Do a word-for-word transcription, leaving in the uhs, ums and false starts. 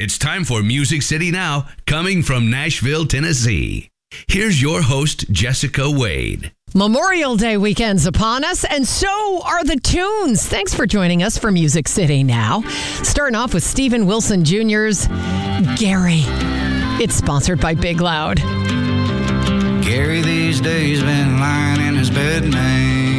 It's time for Music City Now, coming from Nashville, Tennessee. Here's your host, Jessica Wade. Memorial Day weekend's upon us, and so are the tunes. Thanks for joining us for Music City Now. Starting off with Steven Wilson Junior's Gary. It's sponsored by Big Loud. Gary these days been lying in his bed, man.